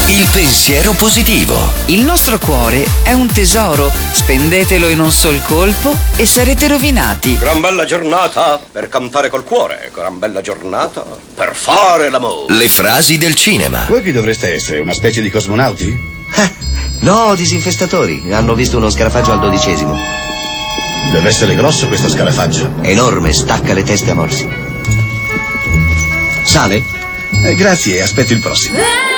Il pensiero positivo. Il nostro cuore è un tesoro, spendetelo in un sol colpo e sarete rovinati. Gran bella giornata per cantare col cuore, gran bella giornata per fare l'amore. Le frasi del cinema. Voi chi dovreste essere? Una specie di cosmonauti? No, disinfestatori. Hanno visto uno scarafaggio al 12°. Deve essere grosso questo scarafaggio. Enorme, stacca le teste a morsi. Sale? Grazie, aspetto il prossimo.